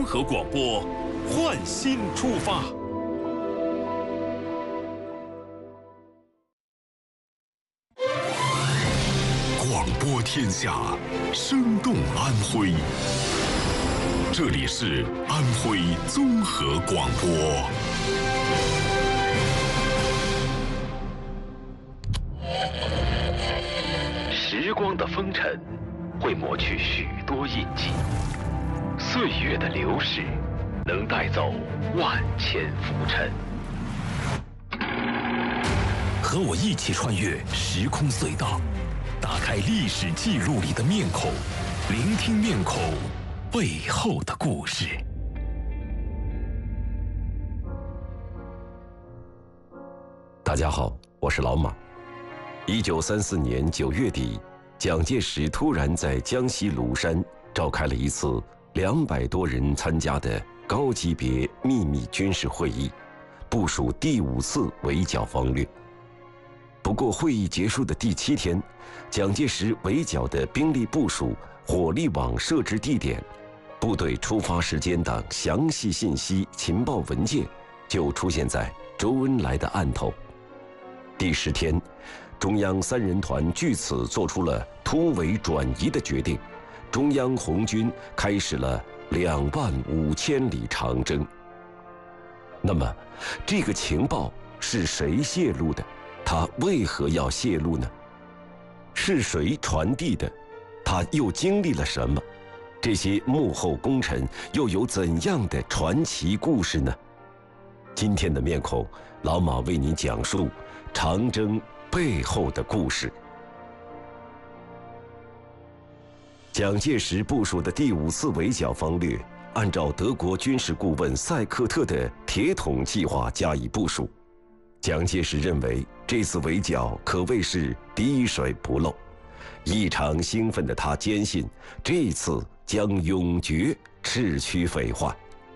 合广播，焕新出发。 广播天下，生动安徽。这里是安徽综合广播。 时光的风尘会抹去许多印记，岁月的流逝能带走万千浮尘。 和我一起穿越时空隧道，打开历史记录里的面孔，聆听面孔背后的故事。 大家好，我是老马。1934年9月底，蒋介石突然在江西庐山召开了一次200多人参加的高级别秘密军事会议，部署第5次围剿方略。不过会议结束的第7天，蒋介石围剿的兵力部署、火力网设置地点、部队出发时间等详细信息情报文件就出现在周恩来的案头。第10天，中央3人团据此做出了突围转移的决定，中央红军开始了25000里长征。那么，这个情报是谁泄露的？它为何要泄露呢？是谁传递的？它又经历了什么？这些幕后功臣又有怎样的传奇故事呢？今天的面孔，老马为您讲述长征背后的故事。蒋介石部署的第5次围剿方略，按照德国军事顾问塞克特的铁桶计划加以部署。蒋介石认为这次围剿可谓是滴水不漏，异常兴奋的他坚信这次将永绝赤区匪患。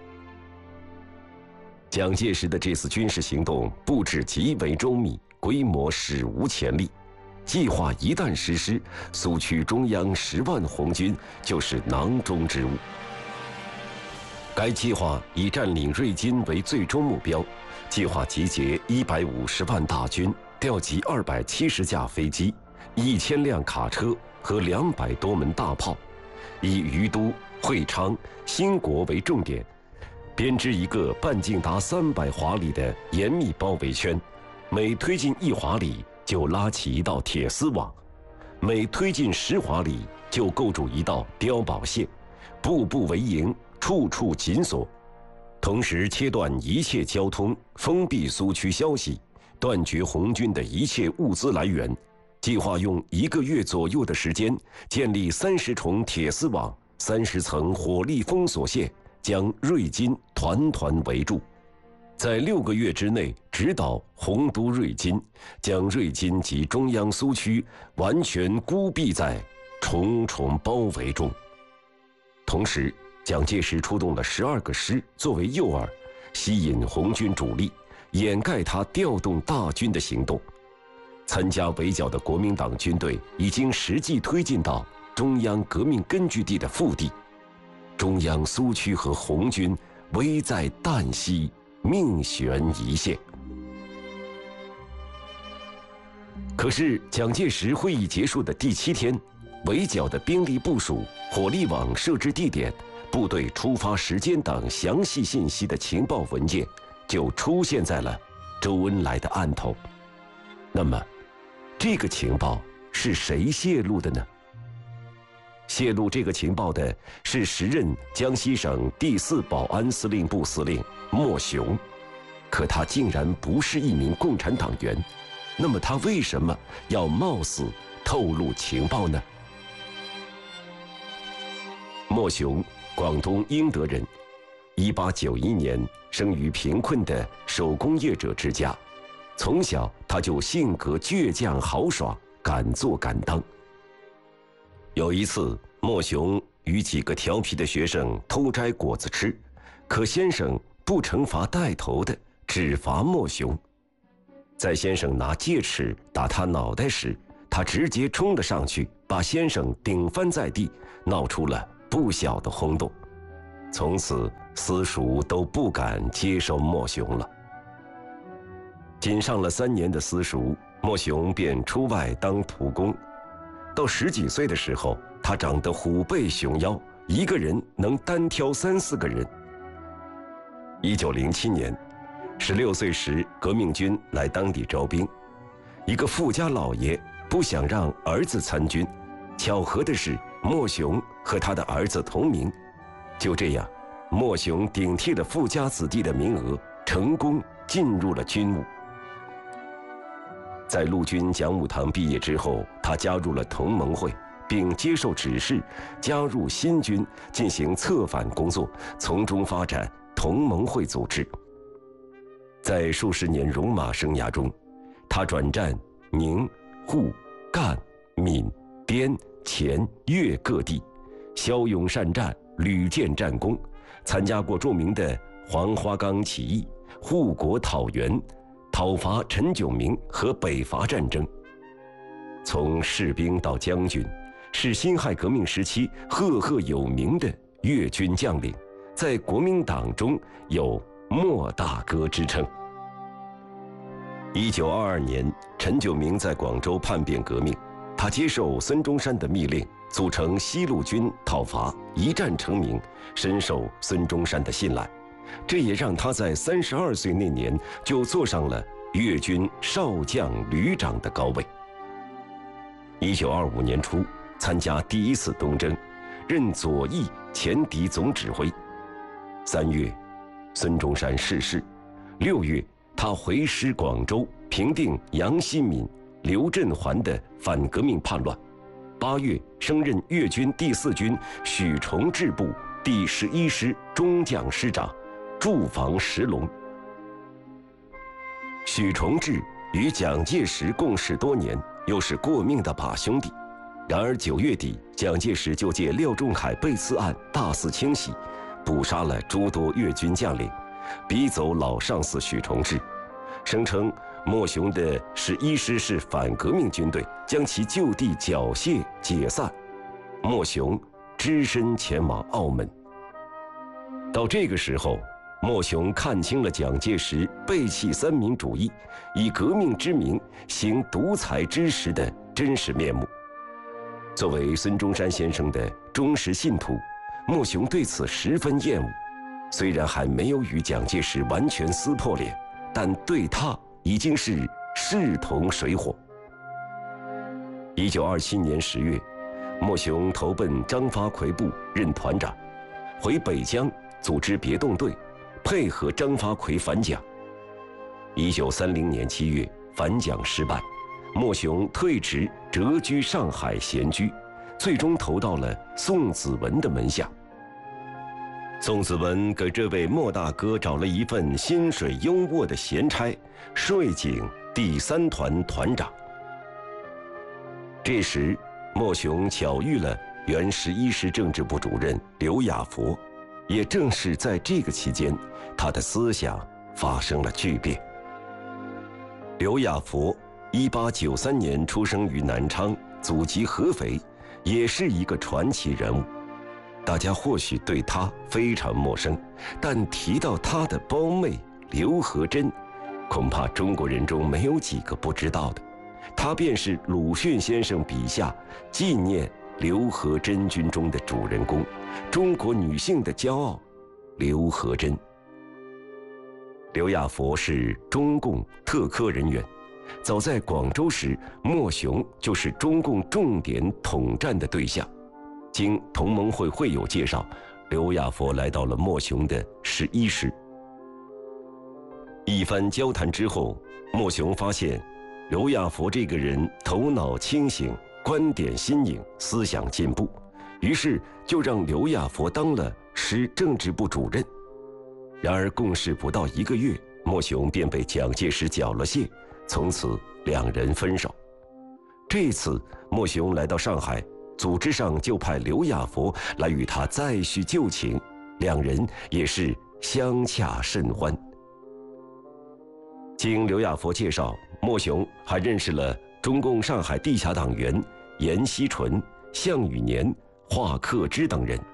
蒋介石的这次军事行动布置极为周密，规模史无前例。计划一旦实施，苏区中央10万红军就是囊中之物。该计划以占领瑞金为最终目标，计划集结150万大军，调集270架飞机、1000辆卡车和200多门大炮，以于都、会昌、兴国为重点，编织一个半径达300华里的严密包围圈，每推进1华里就拉起一道铁丝网，每推进10华里就构筑一道碉堡线，步步为营，处处紧锁。同时切断一切交通，封闭苏区消息，断绝红军的一切物资来源。计划用1个月左右的时间，建立30重铁丝网、30层火力封锁线，将瑞金团团围住。在6个月之内直捣洪都瑞金，将瑞金及中央苏区完全孤闭在重重包围中。同时，蒋介石出动了12个师作为诱饵，吸引红军主力，掩盖他调动大军的行动。参加围剿的国民党军队已经实际推进到中央革命根据地的腹地，中央苏区和红军危在旦夕，命悬一线。可是蒋介石会议结束的第7天，围剿的兵力部署、火力网设置地点、部队出发时间等详细信息的情报文件就出现在了周恩来的案头。那么，这个情报是谁泄露的呢？泄露这个情报的是时任江西省第4保安司令部司令莫雄，可他竟然不是一名共产党员。那么他为什么要冒死透露情报呢？莫雄，广东英德人，1891年生于贫困的手工业者之家，从小他就性格倔强豪爽，敢做敢当。有一次，莫雄与几个调皮的学生偷摘果子吃，可先生不惩罚带头的，只罚莫雄。在先生拿戒尺打他脑袋时，他直接冲了上去，把先生顶翻在地，闹出了不小的轰动。 从此私塾都不敢接收莫雄了。仅上了3年的私塾，莫雄便出外当徒工。到10几岁的时候，他长得虎背熊腰，一个人能单挑3、4个人。1907年，16岁时，革命军来当地招兵，一个富家老爷不想让儿子参军，巧合的是，莫雄和他的儿子同名。就这样，莫雄顶替了富家子弟的名额，成功进入了军伍。在陆军讲武堂毕业之后，他加入了同盟会，并接受指示加入新军进行策反工作，从中发展同盟会组织。在数十年戎马生涯中，他转战宁、沪、赣、闽、滇、黔、粤各地，骁勇善战，屡建战功，参加过著名的黄花岗起义、护国讨袁、讨伐陈炯明和北伐战争。从士兵到将军，是辛亥革命时期赫赫有名的粤军将领，在国民党中有莫大哥之称。1922年，陈炯明在广州叛变革命，他接受孙中山的密令，组成西路军讨伐，一战成名，深受孙中山的信赖。这也让他在32岁那年就坐上了粤军少将旅长的高位。1925年初，参加第1次东征，任左翼前敌总指挥。3月，孙中山逝世。6月，他回师广州，平定杨希敏、刘振环的反革命叛乱。8月，升任粤军第4军许崇智部第11师中将师长，驻防石龙。许崇智与蒋介石共事多年，又是过命的把兄弟。然而9月底，蒋介石就借廖仲恺被刺案大肆清洗，捕杀了诸多粤军将领，逼走老上司许崇智，声称莫雄的11师是反革命军队，将其就地缴械解散。莫雄只身前往澳门。到这个时候，莫雄看清了蒋介石背弃三民主义，以革命之名行独裁之实的真实面目。作为孙中山先生的忠实信徒，莫雄对此十分厌恶。虽然还没有与蒋介石完全撕破脸，但对他已经是势同水火。1927年10月，莫雄投奔张发奎部任团长，回北疆组织别动队，配合张发奎反蒋。1930年7月，反蒋失败，莫雄退职，谪居上海闲居，最终投到了宋子文的门下。宋子文给这位莫大哥找了一份薪水优渥的闲差，税警第3团团长。这时，莫雄巧遇了原11师政治部主任刘亚佛，也正是在这个期间，他的思想发生了巨变。刘亚佛1893年出生于南昌，祖籍合肥，也是一个传奇人物。大家或许对他非常陌生，但提到他的胞妹刘和珍，恐怕中国人中没有几个不知道的。他便是鲁迅先生笔下纪念刘和珍军中的主人公，中国女性的骄傲刘和珍。刘亚佛是中共特科人员，早在广州时，莫雄就是中共重点统战的对象。经同盟会会友介绍，刘亚佛来到了莫雄的11师。一番交谈之后，莫雄发现刘亚佛这个人头脑清醒，观点新颖，思想进步，于是就让刘亚佛当了师政治部主任。然而共事不到1个月，莫雄便被蒋介石缴了械，从此2人分手。这次莫雄来到上海，组织上就派刘亚佛来与他再叙旧情，2人也是相洽甚欢。经刘亚佛介绍，莫雄还认识了中共上海地下党员阎锡纯、项羽年、华克之等人。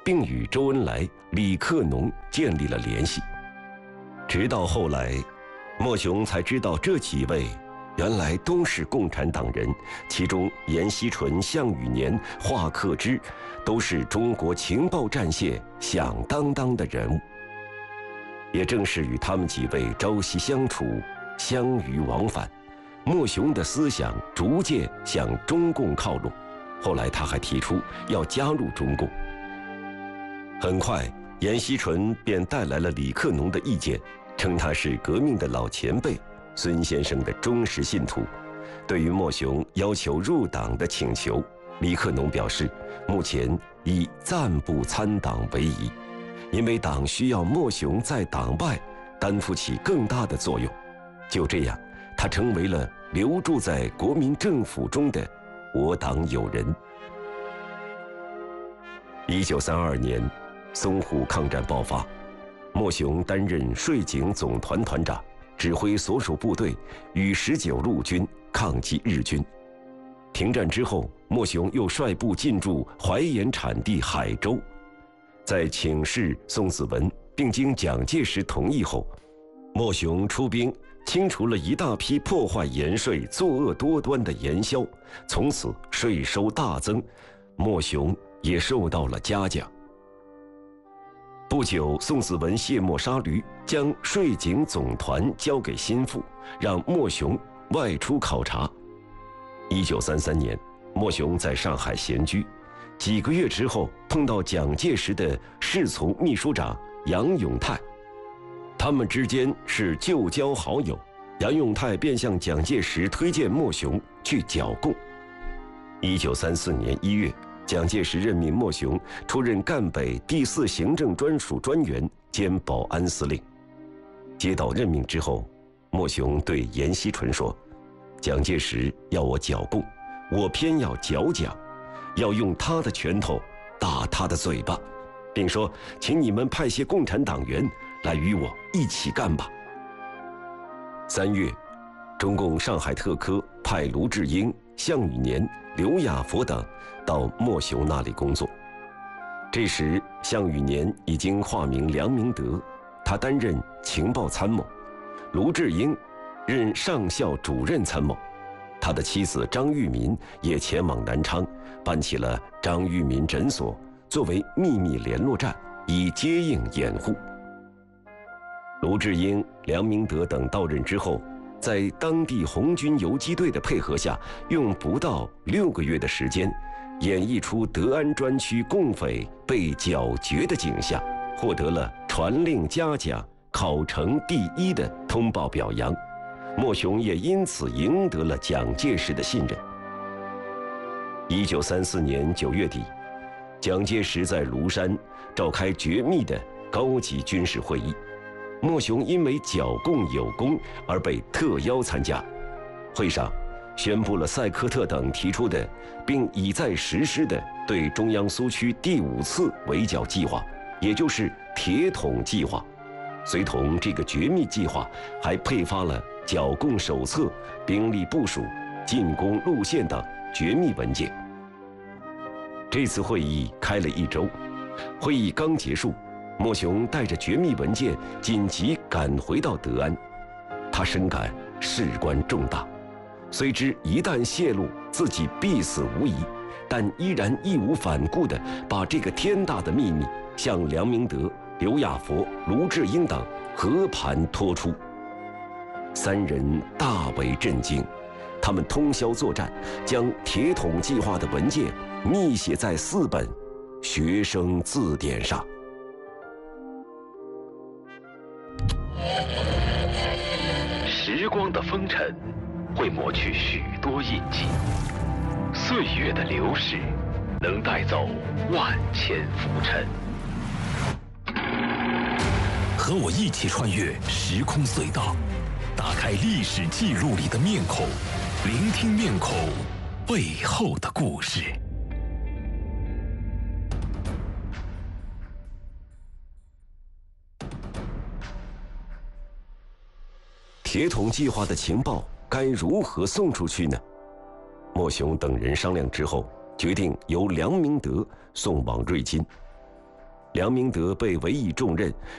并与周恩来、李克农建立了联系。直到后来，莫雄才知道这几位原来都是共产党人，其中阎锡纯、项羽年、华克之都是中国情报战线响当当的人物。也正是与他们几位朝夕相处、相遇往返，莫雄的思想逐渐向中共靠拢。后来他还提出要加入中共。很快，阎锡纯便带来了李克农的意见，称他是革命的老前辈，孙先生的忠实信徒。对于莫雄要求入党的请求，李克农表示，目前以暂不参党为宜，因为党需要莫雄在党外担负起更大的作用。就这样，他成为了留驻在国民政府中的我党友人。1932年，淞沪抗战爆发，莫雄担任税警总团团长，指挥所属部队与19路军抗击日军。停战之后，莫雄又率部进驻淮盐产地海州，在请示宋子文并经蒋介石同意后，莫雄出兵清除了一大批破坏盐税、作恶多端的盐枭，从此税收大增，莫雄也受到了嘉奖。不久，宋子文卸磨杀驴，将税警总团交给心腹，让莫雄外出考察。1933年，莫雄在上海闲居，几个月之后碰到蒋介石的侍从秘书长杨永泰，他们之间是旧交好友，杨永泰便向蒋介石推荐莫雄去剿共。1934年1月，蒋介石任命莫雄出任赣北第4行政专署专员兼保安司令。接到任命之后，莫雄对阎锡纯说：“蒋介石要我剿共，我偏要剿蒋，要用他的拳头打他的嘴巴，并说，请你们派些共产党员来与我一起干吧。”3月，中共上海特科派卢志英、项羽年、刘亚佛等到莫雄那里工作。这时，项羽年已经化名梁明德，他担任情报参谋；卢志英任上校主任参谋。他的妻子张玉民也前往南昌，办起了张玉民诊所，作为秘密联络站，以接应掩护。卢志英、梁明德等到任之后，在当地红军游击队的配合下，用不到6个月的时间，演绎出德安专区共匪被剿绝的景象，获得了传令嘉奖、考成第1的通报表扬。莫雄也因此赢得了蒋介石的信任。1934年9月底，蒋介石在庐山召开绝密的高级军事会议，莫雄因为剿共有功而被特邀参加。会上宣布了塞科特等提出的并已在实施的对中央苏区第5次围剿计划，也就是铁桶计划。随同这个绝密计划，还配发了剿共手册、兵力部署、进攻路线等绝密文件。这次会议开了1周，会议刚结束，莫雄带着绝密文件紧急赶回到德安。他深感事关重大，虽知一旦泄露自己必死无疑，但依然义无反顾地把这个天大的秘密向梁明德、刘亚佛、卢志英等和盘托出。3人大为震惊，他们通宵作战，将铁桶计划的文件密写在4本学生字典上。 时光的风尘会抹去许多印记，岁月的流逝能带走万千浮尘。 和我一起穿越时空隧道，打开历史记录里的面孔，聆听面孔背后的故事。 铁桶计划的情报该如何送出去呢？莫雄等人商量之后，决定由梁明德送往瑞金。 梁明德被委以重任，